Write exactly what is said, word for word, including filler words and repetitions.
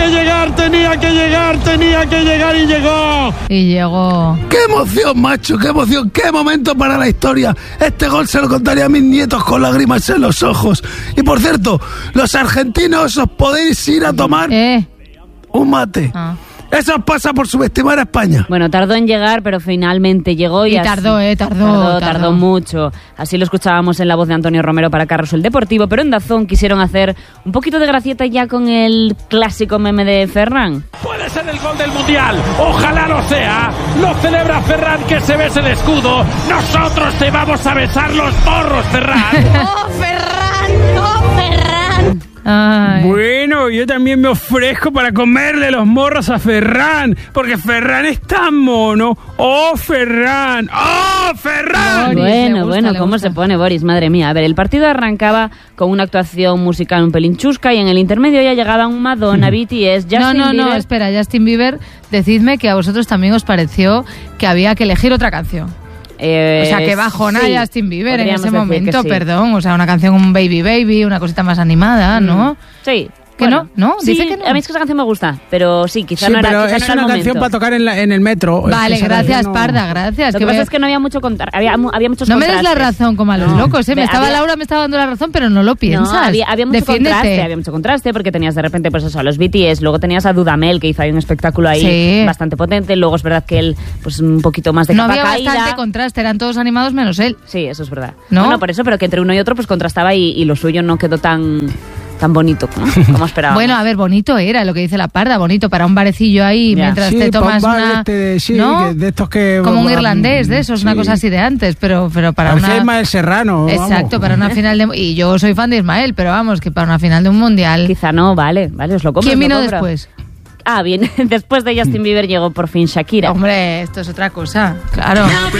que llegar, tenía que llegar, tenía que llegar y llegó. Y llegó. ¡Qué emoción, macho! ¡Qué emoción! ¡Qué momento para la historia! Este gol se lo contaría a mis nietos con lágrimas en los ojos. Y por cierto, los argentinos os podéis ir a tomar ¿Eh? un mate. Ah. Eso os pasa por subestimar a España. Bueno, tardó en llegar, pero finalmente llegó. Y, Y así- tardó, eh, tardó, tardó. tardó. Tardó mucho. Así lo escuchábamos en la voz de Antonio Romero para Carrusel Deportivo, pero en Dazón quisieron hacer un poquito de gracieta ya con el clásico meme de Ferran. Puede ser el gol del Mundial, ojalá lo sea. Lo celebra Ferran, que se bese el escudo. Nosotros te vamos a besar los morros, Ferran. ¡Oh, Ferran! ¡Oh, Ferran! Ay. Bueno, yo también me ofrezco para comerle los morros a Ferran, porque Ferran es tan mono. ¡Oh, Ferran! ¡Oh, Ferran! Boris, le Bueno, gusta, bueno, le ¿cómo gusta. se pone Boris? Madre mía. A ver, el partido arrancaba con una actuación musical un pelín chusca y en el intermedio ya llegaban Madonna, B T S, Justin No, no, no, Bieber. espera, Justin Bieber, decidme que a vosotros también os pareció que había que elegir otra canción. Eh, O sea, que bajona sí, Justin Bieber en podríamos ese decir que momento, sí. perdón. O sea, una canción, un Baby Baby, una cosita más animada, ¿no? Sí. ¿Que no? ¿No? Sí, Dice que no. a mí es que esa canción me gusta, pero sí, quizá Sí, no era, pero quizá es no era una el canción momento. para tocar en, la- en el metro. Es Vale, que esa gracias, canción no- Parda, gracias. Lo que que pasa me- es que no había mucho contar, había, mu- había muchos No me des contrastes. la razón como a los No. locos, ¿eh? Me Ve, estaba había- Laura me estaba dando la razón, pero no lo No, piensas. había, había mucho Defiéndete. contraste, había mucho contraste porque tenías de repente pues eso, a los B T S, luego tenías a Dudamel que hizo ahí un espectáculo ahí Sí. bastante potente, luego es verdad que él pues un poquito más de No capa había caída. bastante contraste, eran todos animados menos él. Sí, eso es verdad. ¿No? Bueno, por eso, pero que entre uno y otro pues contrastaba y, y lo suyo no quedó tan tan bonito, ¿no? Como esperábamos. Bueno, a ver, bonito era lo que dice la Parda, bonito para un barecillo ahí Ya. mientras Sí, te tomas pa' un bar una... este de- sí, ¿no? que de estos que... Como un bueno, irlandés de esos, una sí. cosa así de antes, pero, pero para Parece una... Ismael Serrano. vamos. Exacto, para una final de... Y yo soy fan de Ismael, pero vamos, que para una final de un mundial... Quizá no, vale, vale, os lo compro. ¿Quién os lo vino compro. después? Ah, bien, después de Justin Bieber llegó por fin Shakira. Hombre, esto es otra cosa, claro.